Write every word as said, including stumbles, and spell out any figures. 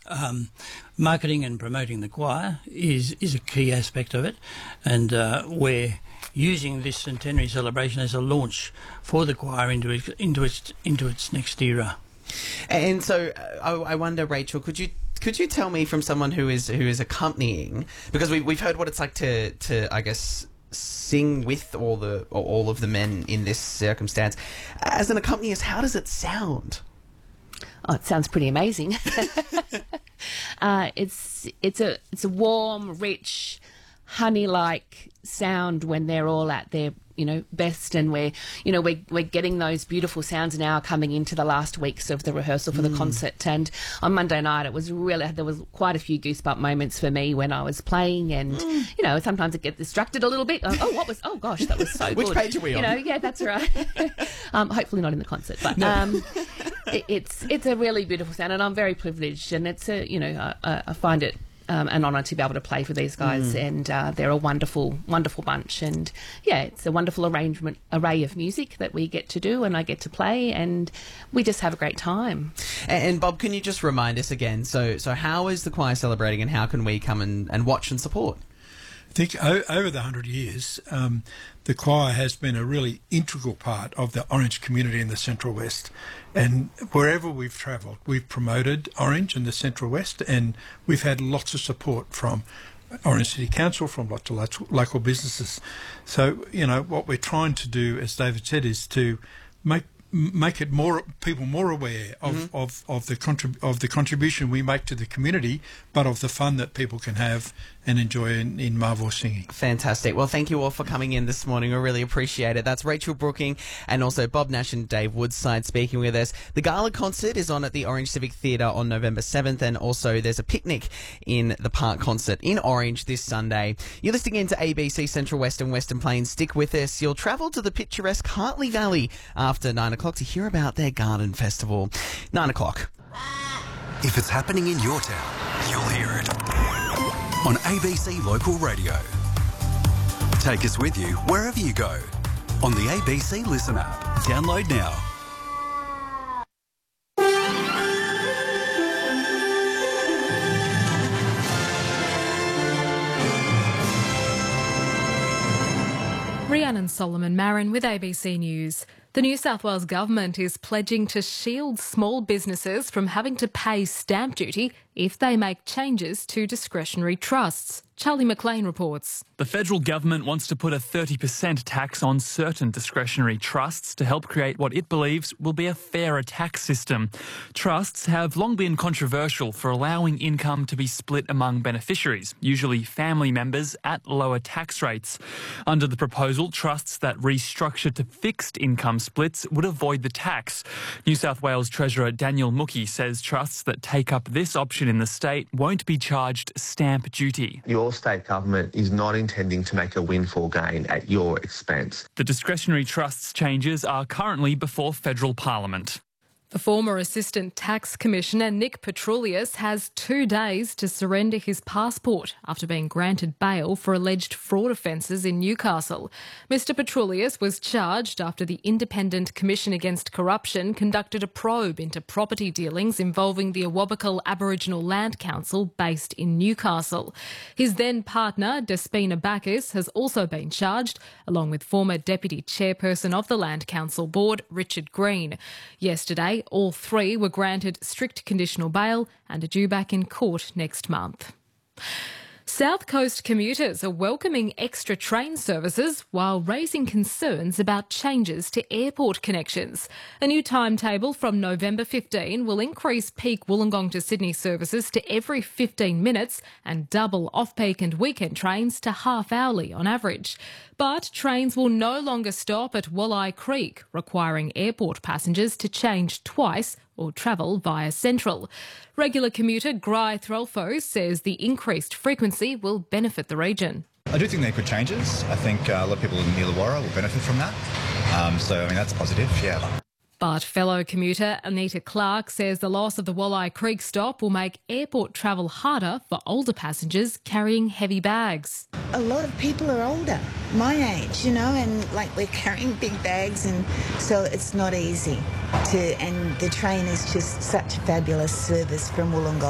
um, marketing and promoting the choir is is a key aspect of it, and uh, we're using this centenary celebration as a launch for the choir into its into its into its next era. And so, uh, I, I wonder, Rachel, could you could you tell me, from someone who is who is accompanying, because we we've heard what it's like to to I guess sing with all the all of the men in this circumstance. As an accompanist, how does it sound? Oh, it sounds pretty amazing. uh, it's it's a it's a warm, rich, honey-like sound when they're all at their you know best, and we're you know we're we're getting those beautiful sounds now coming into the last weeks of the rehearsal for mm. the concert. And on Monday night, it was really there was quite a few goosebump moments for me when I was playing, and mm. you know sometimes I get distracted a little bit. Oh, oh, what was? Oh gosh, that was so Which good. Which page are we you on? You know, yeah, that's right. um, hopefully not in the concert, but. No. Um, it, it's it's a really beautiful sound, and I'm very privileged, and it's a you know I, I find it um, an honour to be able to play for these guys, mm. and uh, they're a wonderful wonderful bunch, and yeah, it's a wonderful arrangement array of music that we get to do, and I get to play, and we just have a great time. And, and Bob, can you just remind us again? So so how is the choir celebrating, and how can we come and, and watch and support? I think o- over the hundred years, um, the choir has been a really integral part of the Orange community in the Central West. And wherever we've travelled, we've promoted Orange in the Central West, and we've had lots of support from Orange City Council, from lots of local, local businesses. So, you know, what we're trying to do, as David said, is to make make it more people more aware of mm-hmm. of of the contrib- of the contribution we make to the community, but of the fun that people can have and enjoy in, in Mavor singing. Fantastic. Well, thank you all for coming in this morning. I really appreciate it. That's Rachel Brooking and also Bob Nash and Dave Woodside speaking with us. The gala concert is on at the Orange Civic Theatre on November seventh, and also there's a picnic in the Park Concert in Orange this Sunday. You're listening in to A B C Central West and Western Plains. Stick with us. You'll travel to the picturesque Hartley Valley after nine o'clock to hear about their garden festival. Nine o'clock. If it's happening in your town, you'll hear it on A B C Local Radio. Take us with you wherever you go on the A B C Listen app. Download now. Rhiannon Solomon Marin with A B C News. The New South Wales Government is pledging to shield small businesses from having to pay stamp duty if they make changes to discretionary trusts. Charlie McLean reports. The federal government wants to put a thirty percent tax on certain discretionary trusts to help create what it believes will be a fairer tax system. Trusts have long been controversial for allowing income to be split among beneficiaries, usually family members, at lower tax rates. Under the proposal, trusts that restructure to fixed income splits would avoid the tax. New South Wales Treasurer Daniel Mookie says trusts that take up this option in the state won't be charged stamp duty. Your state government is not intending to make a windfall gain at your expense. The discretionary trusts changes are currently before federal parliament. The former Assistant Tax Commissioner Nick Petroulius has two days to surrender his passport after being granted bail for alleged fraud offences in Newcastle. Mister Petroulius was charged after the Independent Commission Against Corruption conducted a probe into property dealings involving the Awabakal Aboriginal Land Council based in Newcastle. His then partner, Despina Bacchus, has also been charged, along with former Deputy Chairperson of the Land Council Board, Richard Green. Yesterday, all three were granted strict conditional bail and are due back in court next month. South Coast commuters are welcoming extra train services while raising concerns about changes to airport connections. A new timetable from November fifteenth will increase peak Wollongong to Sydney services to every fifteen minutes and double off-peak and weekend trains to half-hourly on average. But trains will no longer stop at Walleye Creek, requiring airport passengers to change twice or travel via Central. Regular commuter Gry Threlfo says the increased frequency will benefit the region. I do think they're good changes. I think uh, a lot of people in Illawarra will benefit from that. Um, so, I mean, that's positive, yeah. But fellow commuter Anita Clark says the loss of the Walleye Creek stop will make airport travel harder for older passengers carrying heavy bags. A lot of people are older, my age, you know, and like we're carrying big bags, and so it's not easy to, and the train is just such a fabulous service from Wollongong.